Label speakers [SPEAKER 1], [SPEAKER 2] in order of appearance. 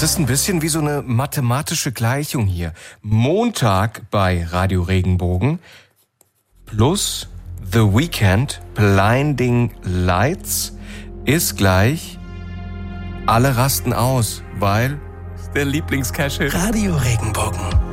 [SPEAKER 1] Das ist ein bisschen wie so eine mathematische Gleichung hier. Montag bei Radio Regenbogen plus The Weeknd Blinding Lights ist gleich alle rasten aus, weil der Lieblingscache
[SPEAKER 2] Radio Regenbogen.